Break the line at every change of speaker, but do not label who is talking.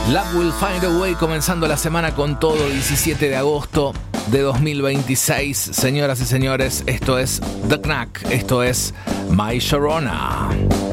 Love Will Find a Way, comenzando la semana con todo, 17 de agosto de 2026. Señoras y señores, esto es The Knack, esto es My Sharona.